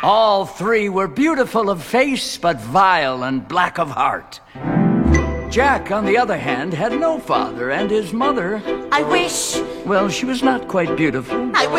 All three were beautiful of face, but vile and black of heart. Jack, on the other hand, had no father, and his mother... I wish... Well, she was not quite beautiful. I